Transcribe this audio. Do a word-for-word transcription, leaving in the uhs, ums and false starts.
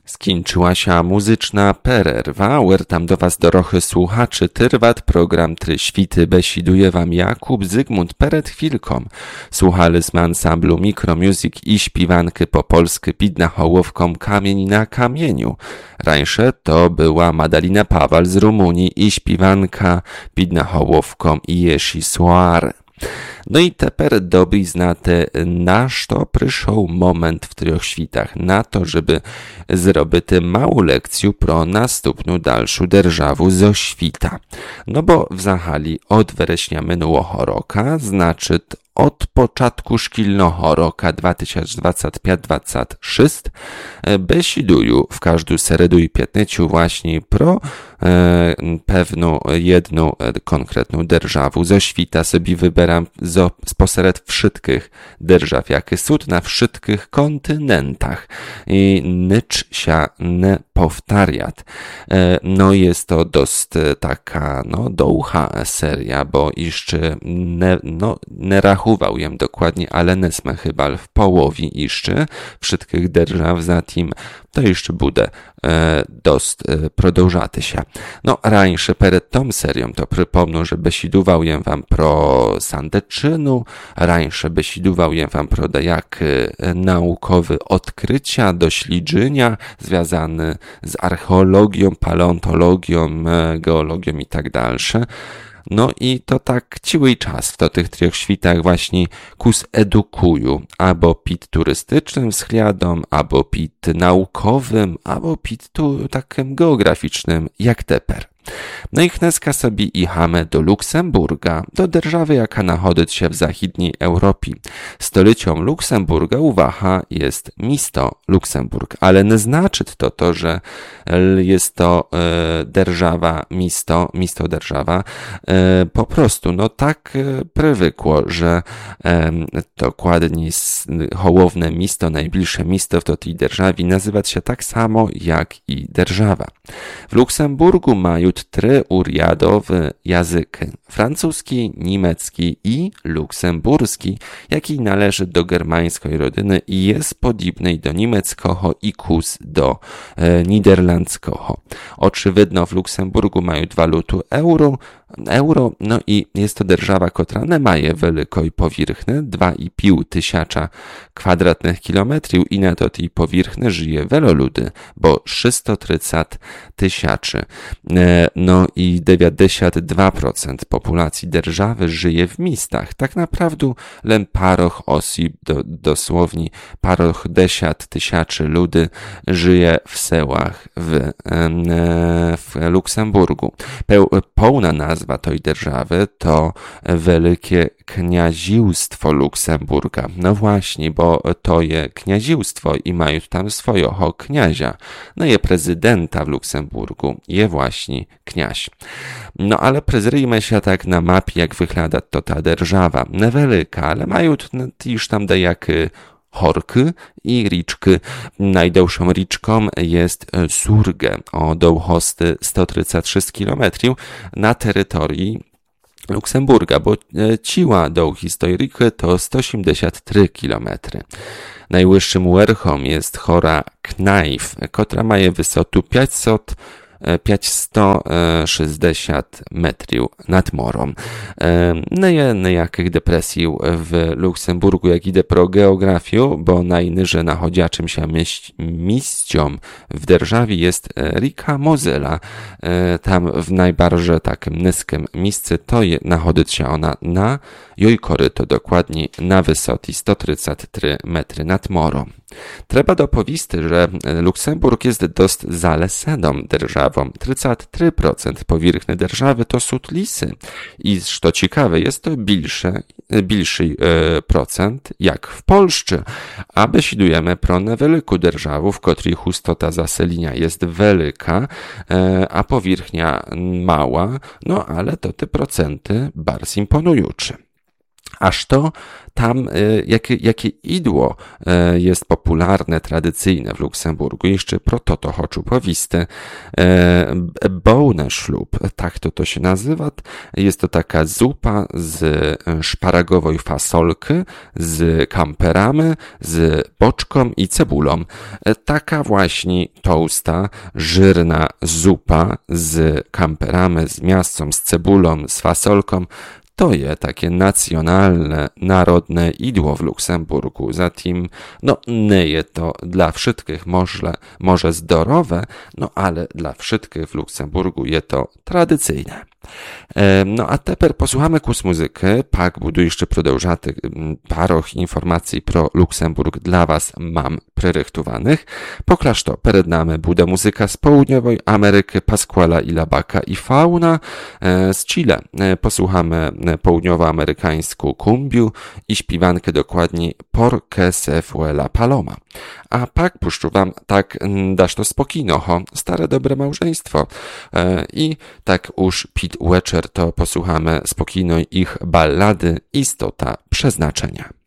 Skończyła się muzyczna pererwa, tam do was dorochy słuchaczy, tyrwat program Try Świty, besiduje wam Jakub Zygmunt Peret chwilkom. Słuchaliśmy ansamblu Micromusic i śpiwanky po polsku Pidna Hołowką Kamień na kamieniu. Rańsze to była Madalina Pawal z Rumunii i śpiwanka Pidna Hołowką i Ješi Soare. No i teper dobi znate, naż to przyszł moment w Troch Świtach na to, żeby zrobić małą lekcję pro następną dalszą державу zo świta. No bo w zahali od września minionego roku, znaczy od początku szkolnego roku dwa tysiące dwudziesty piąty dwudziesty szósty besiduję w każdą seredu i piętniciu właśnie pro e, pewną jedną konkretną державу zo świta sobie wybieram zo, spośród wszystkich держав, jakie są na wszystkich kontynentach i nicz się nie powtarzać. E, no jest to dość taka no doucha seria, bo jeszcze nie, no, nie rachował jem dokładnie, ale nie sme chyba w połowie jeszcze wszystkich держав, zatem to jeszcze bude e, dość e, продолжати się. No, rańsze przed tą serią to przypomnę, że besidował jem wam pro Sandeczynu, rańsze besidował jem wam pro dajaky naukowe odkrycia, doświadczenia związane z archeologią, paleontologią, geologią i tak dalsze. No i to tak ciły czas w to tych Troch Świtach właśnie kus edukują, albo pit turystycznym względom, albo pit naukowym, albo pit tu takim geograficznym, jak teper. No i dneska sobie jechamy do Luksemburga, do держаwy, jaka nachodzi się w zachodniej Europie. Stolicą Luksemburga, uwaga, jest miasto Luksemburg, ale nie znaczy to to, że jest to e, держава, miasto, miasto держава. E, po prostu, no tak e, przywykło, że e, dokładnie hołowne miasto, najbliższe miasto w tej державі nazywać się tak samo jak i держава. W Luksemburgu mają trzy urjadowe języki: francuski, niemiecki i luksemburski, jaki należy do germańskiej rodziny i jest podobny do niemieckiego i kus do e, niderlandzkiego. Oczywiście w Luksemburgu mają walutę euro, euro, no i jest to держава, która nie ma wielkiej powierzchni, dwa i pół tysiąca kwadratnych kilometrów i na to tej powierzchni żyje wielu ludzi, bo trzysta trzydzieści tysięcy. No i dziewięćdziesiąt dwa procent populacji держаwy żyje w miastach. Tak naprawdę len paroch osób, do, dosłownie paroch dziesiąt tysięcy ludzi żyje w sełach w, w Luksemburgu. Pełna nazwa tej держаwy to Wielkie Kniaziłstwo Luksemburga. No właśnie, bo to je kniaziłstwo i mają tam swojego kniazia. No je prezydenta w Luksemburgu, je właśnie kniaź. No ale prezryjmy się tak na mapie, jak wygląda to ta держава. Niewielka, ale mają już tam dajakie horky i riczki. Najdłuższą riczką jest Surge o długości sto trzydzieści sześć kilometrów na terytorii Luksemburga, bo ciła do historii to sto osiemdziesiąt trzy kilometry. Najwyższym werchom jest chora Knajf, która ma wysotę pięćset pięćset sześćdziesiąt metrów nad morem. Nie ma niejakich depresji w Luksemburgu, jak idę pro geografię, bo najniżej nachodziaczym się miejscom w державі jest Rika Mozilla. Tam w najbardziej takim niskim miejscu to je, nachodzi się ona na jej koryto, dokładnie na wysokości sto trzydzieści trzy metry nad morem. Trzeba dopowiedzieć, że Luksemburg jest dość zaleseną державą. trzydzieści trzy procent powierzchni держаwy to są lisy. I co ciekawe, jest to bilsze, bilszy e, procent jak w Polsce. A besidujemy pro niewielką державу, w której hustota zaselenia jest wielka, e, a powierzchnia mała, no ale to te procenty bardzo imponujące. Aż to tam, jakie, jakie idło jest popularne, tradycyjne w Luksemburgu, jeszcze prototo hoczu powiste, bołne ślub, tak to to się nazywa. Jest to taka zupa z szparagowej fasolki, z kamperamy, z boczką i cebulą. Taka właśnie toasta, żyrna zupa z kamperamy, z miastem, z cebulą, z fasolką. To jest takie nacjonalne, narodne idło w Luksemburgu. Zatem, no, nie jest to dla wszystkich może, może zdrowe, no ale dla wszystkich w Luksemburgu jest to tradycyjne. No a teraz posłuchamy kus muzykę, pak budu jeszcze продовжати paroch informacji pro Luksemburg dla was mam przerychtowanych. Poklaż to, przed nami bude muzyka z południowej Ameryki, Pasquala i Labaka i Fauna. Z Chile posłuchamy południowoamerykańską kumbiu i śpiewankę dokładniej Por que se fue la paloma. A pak puszczu wam tak dasz to spokojnoho, stare dobre małżeństwo. I tak już pit wieczór to posłuchamy spokojno ich ballady Istota przeznaczenia.